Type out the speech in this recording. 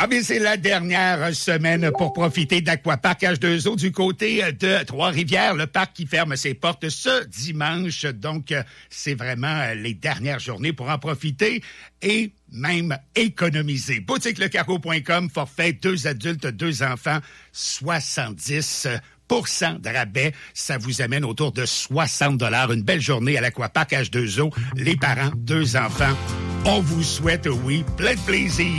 Ah bien, c'est la dernière semaine pour profiter d'Aquapark H2O du côté de Trois-Rivières, le parc qui ferme ses portes ce dimanche. Donc, c'est vraiment les dernières journées pour en profiter et même économiser. BoutiqueLeCarreau.com, forfait 2 adultes, 2 enfants, 70 de rabais. Ça vous amène autour de 60 $. Une belle journée à l'Aquapark H2O. Les parents, 2 enfants. On vous souhaite, oui, plein de plaisir.